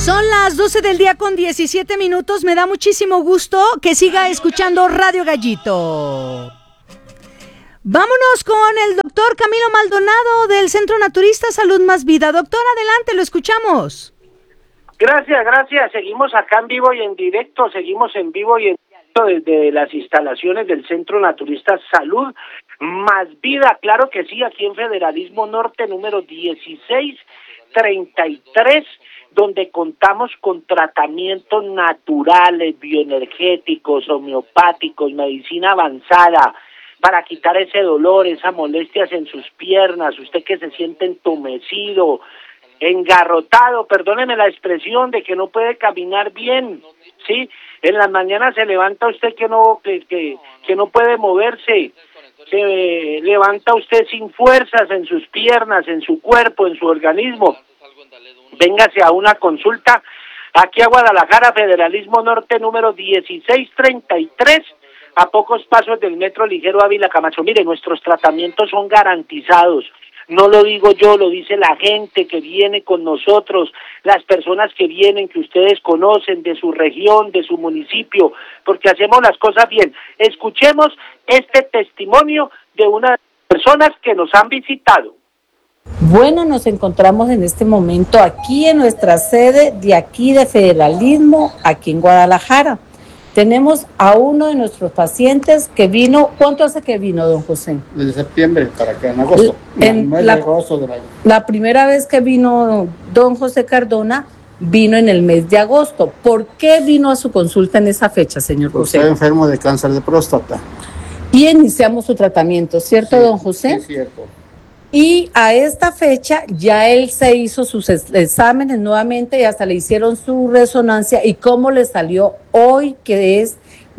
Son las 12 del día con 17 minutos. Me da muchísimo gusto que siga escuchando Radio Gallito. Vámonos con el doctor Camilo Maldonado del Centro Naturista Salud Más Vida. Doctor, adelante, lo escuchamos. Gracias. Seguimos acá en vivo y en directo. Seguimos en vivo y en directo desde las instalaciones del Centro Naturista Salud Más Vida. Claro que sí, aquí en Federalismo Norte, número 1633. Donde contamos con tratamientos naturales, bioenergéticos, homeopáticos, medicina avanzada, para quitar ese dolor, esas molestias en sus piernas, usted que se siente entumecido, engarrotado, perdóneme la expresión de que no puede caminar bien, ¿sí? En las mañanas se levanta usted que no puede moverse, se levanta usted sin fuerzas en sus piernas, en su cuerpo, en su organismo. Véngase a una consulta aquí a Guadalajara, Federalismo Norte, número 1633, a pocos pasos del Metro Ligero Ávila Camacho. Mire, nuestros tratamientos son garantizados. No lo digo yo, lo dice la gente que viene con nosotros, las personas que vienen, que ustedes conocen de su región, de su municipio, porque hacemos las cosas bien. Escuchemos este testimonio de una de las personas que nos han visitado. Bueno, nos encontramos en este momento aquí en nuestra sede de aquí de Federalismo, aquí en Guadalajara. Tenemos a uno de nuestros pacientes que vino. ¿Cuánto hace que vino, don José? Desde septiembre para acá, en agosto. La primera vez que vino don José Cardona vino en el mes de agosto. ¿Por qué vino a su consulta en esa fecha, señor José? Estoy enfermo de cáncer de próstata. Y iniciamos su tratamiento, ¿cierto, don José? Sí, cierto. Y a esta fecha ya él se hizo sus exámenes nuevamente y hasta le hicieron su resonancia. ¿Y cómo le salió hoy, que es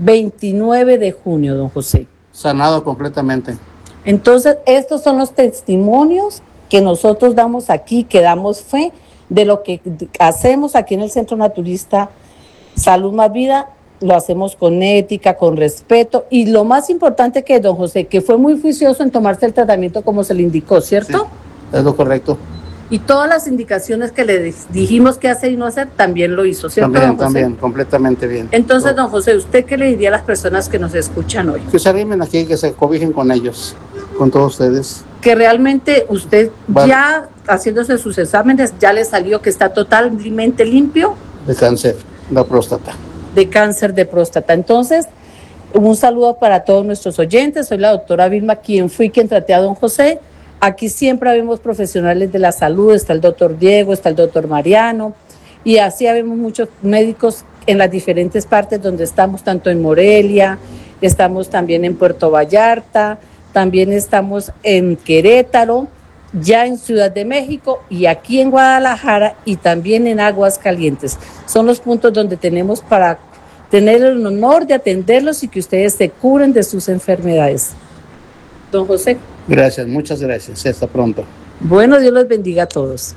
29 de junio, don José? Sanado completamente. Entonces, estos son los testimonios que nosotros damos aquí, que damos fe de lo que hacemos aquí en el Centro Naturista Salud Más Vida. Lo hacemos con ética, con respeto, y lo más importante que don José, que fue muy juicioso en tomarse el tratamiento como se le indicó, ¿cierto? Sí, es lo correcto. Y todas las indicaciones que le dijimos qué hacer y no hacer, también lo hizo, ¿cierto, don José? También, completamente bien. Entonces, don José, ¿usted qué le diría a las personas que nos escuchan hoy? Que se arrimen aquí, que se cobijen con ellos, con todos ustedes. Que realmente usted ya haciéndose sus exámenes, ya le salió que está totalmente limpio. De cáncer, la próstata. De cáncer de próstata. Entonces, un saludo para todos nuestros oyentes. Soy la doctora Vilma, quien traté a don José. Aquí siempre habemos profesionales de la salud, está el doctor Diego, está el doctor Mariano, y así habemos muchos médicos en las diferentes partes donde estamos, tanto en Morelia, estamos también en Puerto Vallarta, también estamos en Querétaro, ya en Ciudad de México y aquí en Guadalajara y también en Aguascalientes. Son los puntos donde tenemos para tener el honor de atenderlos y que ustedes se curen de sus enfermedades. Don José. Gracias, muchas gracias. Hasta pronto. Bueno, Dios los bendiga a todos.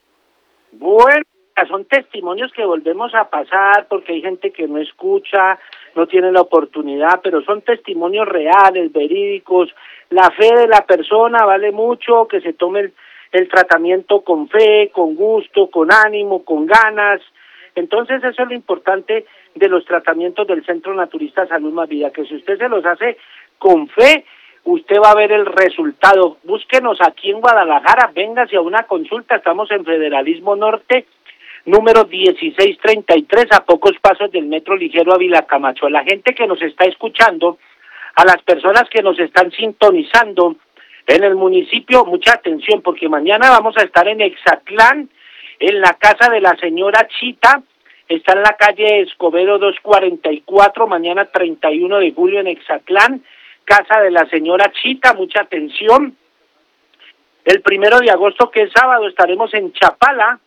Bueno, son testimonios que volvemos a pasar porque hay gente que no escucha, no tiene la oportunidad, pero son testimonios reales, verídicos. La fe de la persona vale mucho, que se tome el tratamiento con fe, con gusto, con ánimo, con ganas. Entonces eso es lo importante de los tratamientos del Centro Naturista Salud Más Vida, que si usted se los hace con fe, usted va a ver el resultado. Búsquenos aquí en Guadalajara, véngase a una consulta, estamos en Federalismo Norte, número 1633, a pocos pasos del Metro Ligero Ávila Camacho. A la gente que nos está escuchando, a las personas que nos están sintonizando en el municipio, mucha atención, porque mañana vamos a estar en Exatlán, en la casa de la señora Chita, está en la calle Escobedo 244, mañana 31 de julio en Exatlán, casa de la señora Chita, mucha atención. El 1 de agosto, que es sábado, estaremos en Chapala,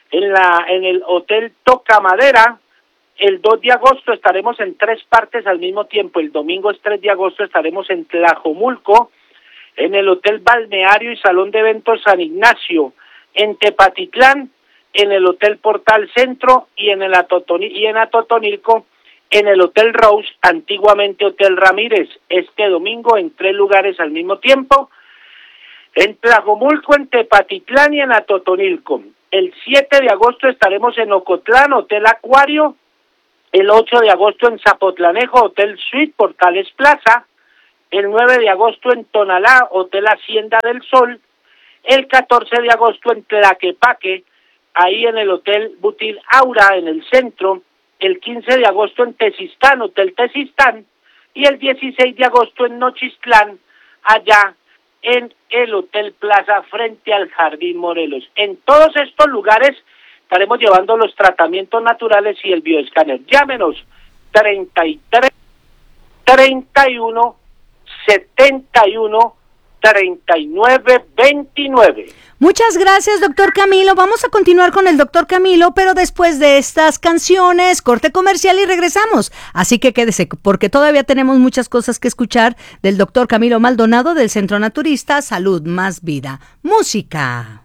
en el Hotel Toca Madera. El 2 de agosto estaremos en 3 partes al mismo tiempo. El domingo es 3 de agosto, estaremos en Tlajomulco, en el Hotel Balneario y Salón de Eventos San Ignacio, en Tepatitlán, en el Hotel Portal Centro y en Atotonilco, en el Hotel Rose, antiguamente Hotel Ramírez. Este domingo en 3 lugares al mismo tiempo, en Tlajomulco, en Tepatitlán y en Atotonilco. El 7 de agosto estaremos en Ocotlán, Hotel Acuario. El 8 de agosto en Zapotlanejo, Hotel Suite, Portales Plaza. El 9 de agosto en Tonalá, Hotel Hacienda del Sol. El 14 de agosto en Tlaquepaque, ahí en el Hotel Butil Aura, en el centro. El 15 de agosto en Tezistán, Hotel Tezistán. Y el 16 de agosto en Nochistlán, allá en el Hotel Plaza frente al Jardín Morelos. En todos estos lugares estaremos llevando los tratamientos naturales y el bioescáner. Llámenos 33 31 71 39 29. Muchas gracias, doctor Camilo. Vamos a continuar con el doctor Camilo, pero después de estas canciones, corte comercial y regresamos. Así que quédese, porque todavía tenemos muchas cosas que escuchar del doctor Camilo Maldonado del Centro Naturista Salud Más Vida. Música.